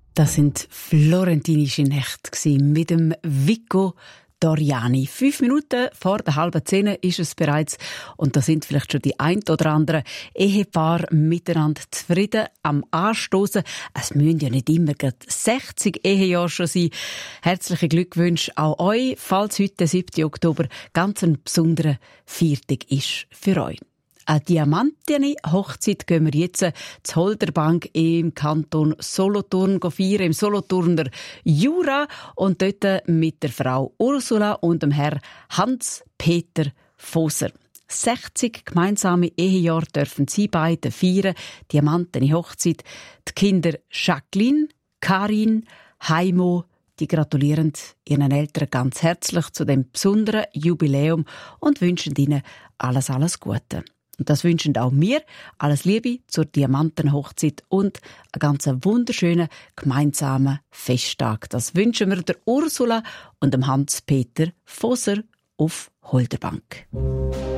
Das sind florentinische Nächte mit dem Vico Doriani. 5 Minuten vor der 9:30 ist es bereits und da sind vielleicht schon die ein oder anderen Ehepaare miteinander zufrieden am Anstoßen. Es müssen ja nicht immer gerade 60 Ehejahre schon sein. Herzliche Glückwünsche auch euch, falls heute der 7. Oktober ganz ein besonderer Feiertag ist für euch. Eine Diamantene-Hochzeit gehen wir jetzt zur Holderbank im Kanton Solothurn feiern, im Solothurner Jura. Und dort mit der Frau Ursula und dem Herrn Hans-Peter Foser. 60 gemeinsame Ehejahre dürfen sie beide feiern. Diamantene-Hochzeit. Die Kinder Jacqueline, Karin, Heimo, die gratulieren ihren Eltern ganz herzlich zu dem besonderen Jubiläum und wünschen ihnen alles Gute. Und das wünschen auch wir. Alles Liebe zur Diamantenhochzeit und einen ganz wunderschönen gemeinsamen Festtag. Das wünschen wir der Ursula und dem Hans-Peter Foser auf Holderbank.